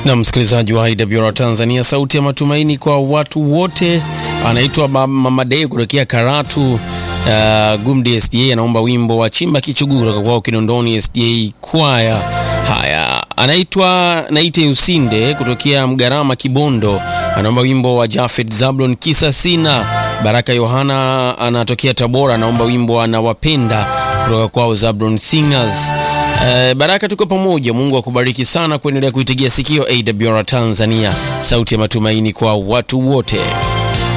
Na msikilizaji wa IWR Tanzania, sauti ya matumaini kwa watu wote. Anaitwa Mama Dei kutokea Karatu Gumdi SDA, anaomba wimbo wa Chimba Kichugura kwa Kinondoni SDA Choir. Haya, anaitwa Naite Usinde kutokea Mgarama Kibondo, anaomba wimbo wa Jafet Zablon Kisa Sina. Baraka Yohana anatokea Tabora, anaomba wimbo wa Nawapenda kutoka kwa Zablon Singers. Baraka, tuko pamoja. Mungu akubariki sana kuendelea kuitegea sikio AWR Tanzania, sauti ya matumaini kwa watu wote.